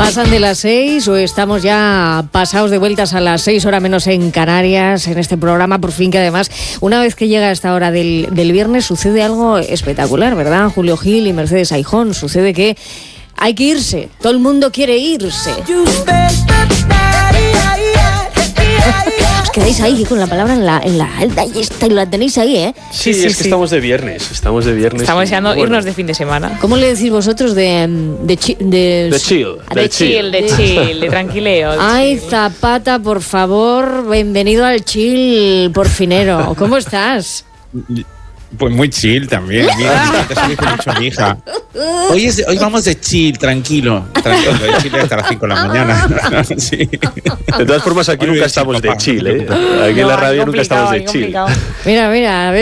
Pasan de las 6 o estamos ya pasados de vueltas a las 6 horas menos en Canarias, en este programa, por fin, que además, una vez que llega a esta hora del viernes, sucede algo espectacular, ¿verdad? Julio Gil y Mercedes Aijón, sucede que hay que irse, todo el mundo quiere irse. Os quedáis ahí con la palabra en la y la tenéis ahí, ¿eh? Sí, es que estamos de viernes. Estamos deseando irnos de fin de semana. ¿Cómo le decís vosotros de chill, de tranquileo? Ay, Zapata, por favor, bienvenido al chill porfinero. ¿Cómo estás? Pues muy chill también. Mira, te dice mucho a mi hija. Hoy vamos de chill, tranquilo. De chill hasta las 5 de la mañana. Sí. De todas formas, aquí nunca estamos de chill, ¿eh? Aquí en la radio nunca estamos de chill. Mira, a ver.